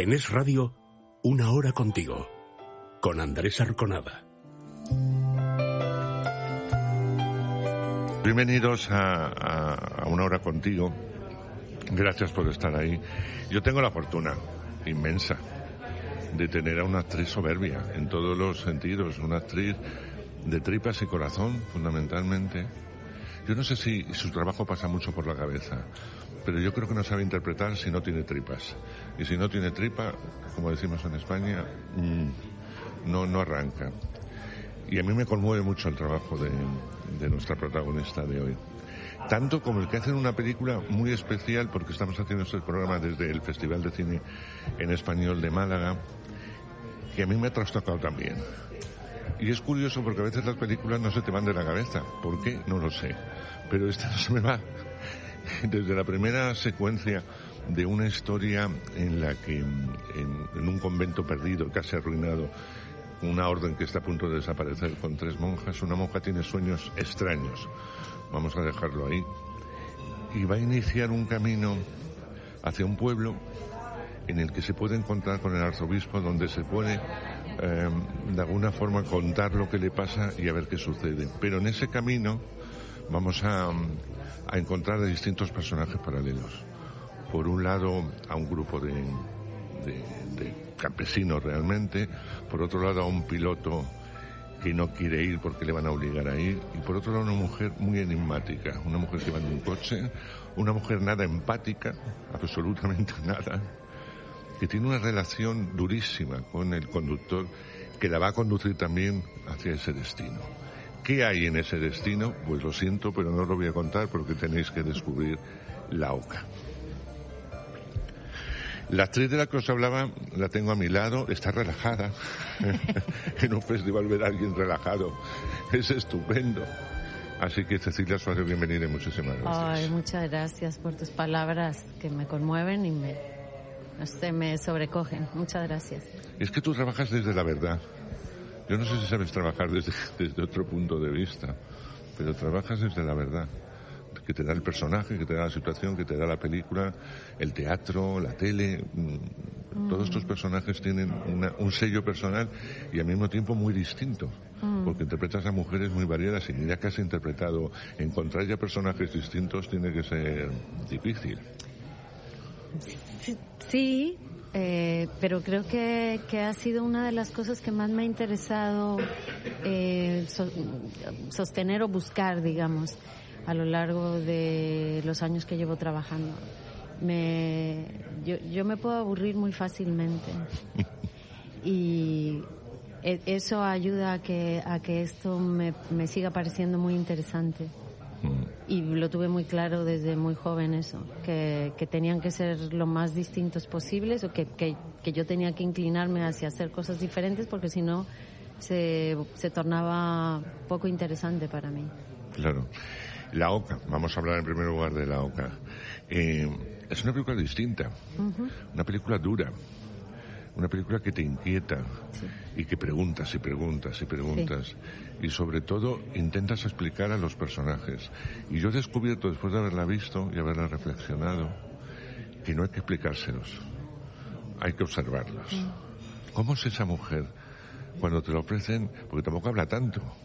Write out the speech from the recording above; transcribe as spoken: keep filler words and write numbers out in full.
En Es Radio, una hora contigo, con Andrés Arconada. Bienvenidos a, a, a una hora contigo. Gracias por estar ahí. Yo tengo la fortuna inmensa de tener a una actriz soberbia en todos los sentidos, una actriz de tripas y corazón, fundamentalmente. Yo no sé si su trabajo pasa mucho por la cabeza, pero yo creo que no sabe interpretar si no tiene tripas. Y si no tiene tripa, como decimos en España, mmm, no, no arranca. Y a mí me conmueve mucho el trabajo de, de nuestra protagonista de hoy. Tanto como el que hacen una película muy especial, porque estamos haciendo este programa desde el Festival de Cine en Español de Málaga, que a mí me ha trastocado también. Y es curioso porque a veces las películas no se te van de la cabeza. ¿Por qué? No lo sé. Pero esta no se me va. Desde la primera secuencia de una historia en la que, en, en un convento perdido, casi arruinado, una orden que está a punto de desaparecer con tres monjas, una monja tiene sueños extraños. Vamos a dejarlo ahí. Y va a iniciar un camino hacia un pueblo en el que se puede encontrar con el arzobispo, donde se puede eh, de alguna forma contar lo que le pasa y a ver qué sucede. Pero en ese camino vamos a, a encontrar a distintos personajes paralelos. Por un lado, a un grupo de, de, de campesinos realmente, por otro lado a un piloto que no quiere ir porque le van a obligar a ir, y por otro lado una mujer muy enigmática, una mujer que va en un coche, una mujer nada empática, absolutamente nada, que tiene una relación durísima con el conductor que la va a conducir también hacia ese destino. ¿Qué hay en ese destino? Pues lo siento, pero no os lo voy a contar porque tenéis que descubrir la oca. La actriz de la que os hablaba la tengo a mi lado, está relajada. En un festival ver a alguien relajado es estupendo. Así que Cecilia Suárez, bienvenida y muchísimas gracias. Ay, muchas gracias por tus palabras que me conmueven y me, no sé, me sobrecogen. Muchas gracias. Es que tú trabajas desde la verdad. Yo no sé si sabes trabajar desde, desde otro punto de vista, pero trabajas desde la verdad, que te da el personaje, que te da la situación, que te da la película, el teatro, la tele. Mm. Todos estos personajes tienen una, un sello personal y al mismo tiempo muy distinto, mm. porque interpretas a mujeres muy variadas y mira que has interpretado, encontrar ya personajes distintos tiene que ser difícil. Sí, eh, pero creo que, que ha sido una de las cosas que más me ha interesado eh, so, sostener o buscar, digamos, a lo largo de los años que llevo trabajando. Me, yo, yo me puedo aburrir muy fácilmente y eso ayuda a que, a que esto me, me siga pareciendo muy interesante. Y lo tuve muy claro desde muy joven eso, que, que tenían que ser lo más distintos posibles o que, que, que yo tenía que inclinarme hacia hacer cosas diferentes porque si no se, se tornaba poco interesante para mí. Claro. La oca, vamos a hablar en primer lugar de La oca. Eh, es una película distinta, uh-huh. una película dura, una película que te inquieta sí. y que preguntas y preguntas y preguntas sí. y sobre todo intentas explicar a los personajes. Y yo he descubierto después de haberla visto y haberla reflexionado que no hay que explicárselos, hay que observarlos. Uh-huh. ¿Cómo es esa mujer? Cuando te lo ofrecen, porque tampoco habla tanto,